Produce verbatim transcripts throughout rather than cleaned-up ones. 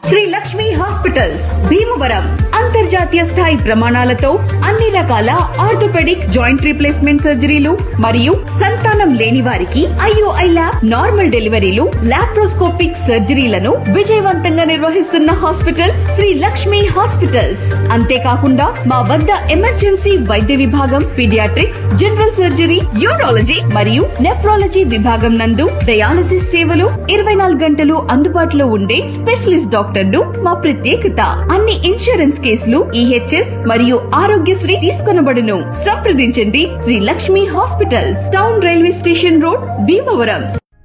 Shri Lakshmi hospitals Bhimavaram అంతర్జాతీయ స్థాయి ప్రమాణాలతో అన్ని రకాల ఆర్థోపెడిక్ జాయింట్ రీప్లేస్మెంట్ సర్జరీలు మరియు సంతానం లేని వారికి ఐఓఐ ల్యాబ్ నార్మల్ డెలివరీలు లాప్రోస్కోపిక్ సర్జరీలను విజయవంతంగా నిర్వహిస్తున్న హాస్పిటల్ శ్రీ లక్ష్మి హాస్పిటల్స్. అంతేకాకుండా మా వద్ద ఎమర్జెన్సీ వైద్య విభాగం, పీడియాట్రిక్స్, జనరల్ సర్జరీ, యూరాలజీ మరియు నెఫ్రాలజీ విభాగం నందు డయాలసిస్ సేవలు ఇరవై నాలుగు గంటలు అందుబాటులో ఉండే స్పెషలిస్ట్ డాక్టర్లు మా ప్రత్యేకత. అన్ని ఇన్సూరెన్స్ కేసులు ఈహెచ్ఎస్ మరియు ఆరోగ్యశ్రీ తీసుకొనబడును. సంప్రదించండి Shri Lakshmi hospitals, town railway station road, Bhimavaram.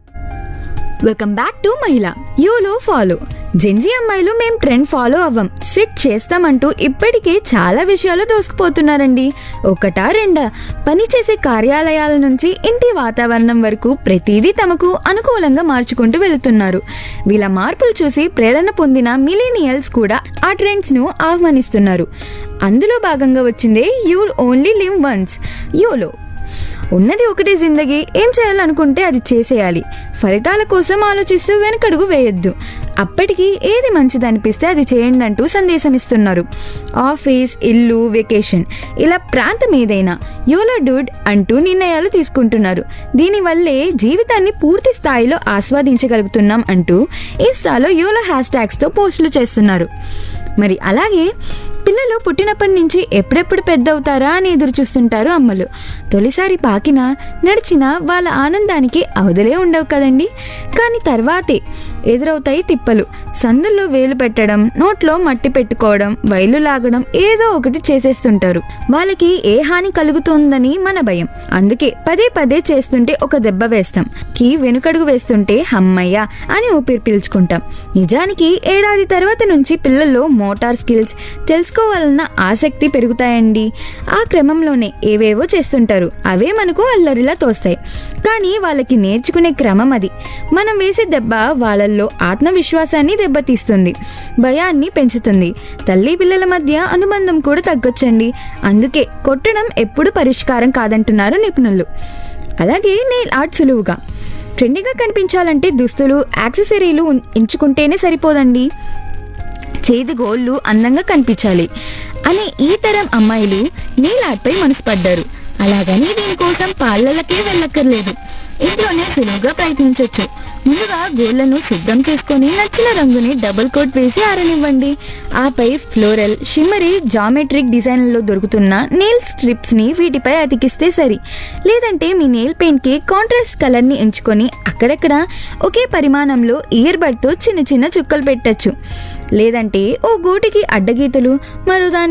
Welcome back to మహిళ యూలో ఫాలో. జెన్జీ అమ్మాయిలు మేం ట్రెండ్ ఫాలో అవ్వం, సిట్ చేస్తామంటూ ఇప్పటికే చాలా విషయాలు దోసుకుపోతున్నారండి. ఒకటా రెండా, పనిచేసే కార్యాలయాల నుంచి ఇంటి వాతావరణం వరకు ప్రతిదీ తమకు అనుకూలంగా మార్చుకుంటూ వెళుతున్నారు. వీళ్ళ మార్పులు చూసి ప్రేరణ పొందిన మిలీనియల్స్ కూడా ఆ ట్రెండ్స్ ను ఆహ్వానిస్తున్నారు. అందులో భాగంగా వచ్చిందే యూల్ ఓన్లీ లివ్ వన్స్ యూలో. ఉన్నది ఒకటే జిందగీ, ఏం చేయాలనుకుంటే అది చేసేయాలి. ఫలితాల కోసం ఆలోచిస్తూ వెనకడుగు వేయొద్దు. అప్పటికి ఏది మంచిది అనిపిస్తే అది చేయండి అంటూ సందేశం ఇస్తున్నారు. ఆఫీస్, ఇల్లు, వెకేషన్ ఇలా ప్రాంతం ఏదైనా యోలో డూడ్ అంటూ నిర్ణయాలు తీసుకుంటున్నారు. దీనివల్లే జీవితాన్ని పూర్తి స్థాయిలో ఆస్వాదించగలుగుతున్నాం అంటూ ఇన్స్టాలో యోలో హ్యాష్ ట్యాగ్స్ తో పోస్టులు చేస్తున్నారు. మరి అలాగే పిల్లలు పుట్టినప్పటి నుంచి ఎప్పుడెప్పుడు పెద్ద అవుతారా అని ఎదురు చూస్తుంటారు అమ్మలు. తొలిసారి పాకినా నడిచినా వాళ్ళ ఆనందానికి అవధులే ఉండవు కదండి. కానీ తర్వాతే ఎదురవుతాయి తిప్పలు. సందుల్లో వేలు పెట్టడం, నోట్లో మట్టి పెట్టుకోవడం, వైలు లాగడం, ఏదో ఒకటి చేసేస్తుంటారు. వాళ్ళకి ఏ హాని కలుగుతుందని మన భయం. అందుకే పదే పదే చేస్తుంటే ఒక దెబ్బ వేస్తాం, కి వెనుకడుగు వేస్తుంటే హమ్మయ్య అని ఊపిరి పీల్చుకుంటాం. నిజానికి ఏడాది తర్వాత నుంచి పిల్లల్లో మోటార్ స్కిల్స్ తెలుసుకోవాలన్న ఆసక్తి పెరుగుతాయండి. ఆ క్రమంలోనే ఏవేవో చేస్తుంటారు, అవే మనకు అల్లరిలా తోస్తాయి. కానీ వాళ్ళకి నేర్చుకునే క్రమం అది. మనం వేసే దెబ్బ వాళ్ళల్లో ఆత్మవిశ్వాసాన్ని దెబ్బతీస్తుంది, భయాన్ని పెంచుతుంది. తల్లి పిల్లల మధ్య అనుబంధం కూడా తగ్గొచ్చండి. అందుకే కొట్టడం ఎప్పుడు పరిష్కారం కాదంటున్నారు నిపుణులు. అలాగే నెయిల్ ఆర్ట్ సులువుగా ట్రెండీగా కనిపించాలంటే దుస్తులు, యాక్సెసరీలు ఎంచుకుంటేనే సరిపోదండి. చేతి గోళ్ళు అందంగా కనిపించాలి అనే ఈ తరం అమ్మాయిలు నెయిల్ ఆర్ట్ పై మనసు పడ్డారు. అలాగని దీనికోసం పార్లర్లకే వెళ్ళక్కర్లేదు, ఇంట్లోనే సులువుగా ప్రయత్నించవచ్చు. ముందుగా గోళ్లను శుభ్రం చేసుకొని నచ్చిన రంగుని డబుల్ కోట్ వేసి ఆరనివ్వండి. ఆపై ఫ్లోరల్, షిమ్మరీ, జామెట్రిక్ డిజైన్లలో దొరుకుతున్న నెయిల్ స్ట్రిప్స్ ని వీటిపై అతికిస్తే సరి. లేదంటే మీ నెయిల్ పెయింట్ కి కాంట్రాస్ట్ కలర్ ని ఎంచుకొని అక్కడక్కడ ఒకే పరిమాణంలో ఇయర్ బడ్ తో చిన్న చిన్న చుక్కలు పెట్టచ్చు. లేదంటే ఓ గోటికి అడ్డగీతలు, మరో దాని